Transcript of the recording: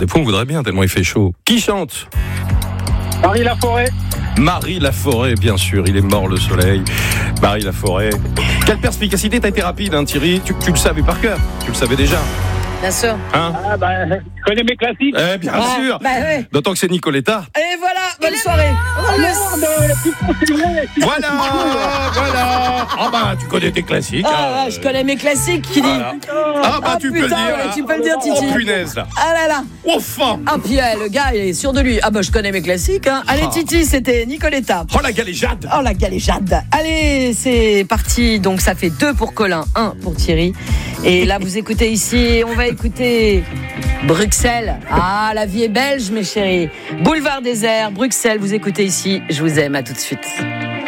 des fois, on voudrait bien, tellement il fait chaud. Qui chante ? Marie Laforêt. Marie Laforêt, bien sûr, il est mort le soleil. Marie Laforêt. Quelle perspicacité, t'as été rapide, hein, Thierry. Tu le savais par cœur, tu le savais déjà. Bien sûr. Hein ? Je connais mes classiques. Bien sûr. Ouais. D'autant que c'est Nicoletta. Et voilà, bonne soirée. Voilà. Ah bah, tu connais tes classiques. Ah, je connais mes classiques, qui dit. Voilà. Ah bah, tu peux le putain, dire. ouais, tu peux le dire, Titi. Oh, punaise, là. Ah là là. Enfin. Ah, puis le gars, il est sûr de lui. Ah bah, je connais mes classiques. Hein. Allez, Titi, c'était Nicoletta. Oh, la galéjade. Oh, la galéjade. Allez, c'est parti. Donc, ça fait 2 pour Colin, 1 pour Thierry. Et là, vous écoutez ici, on va écouter Bruxelles. Ah, la vie est belge, mes chéris. Boulevard Désert, Bruxelles, vous écoutez ici. Je vous aime, à tout de suite.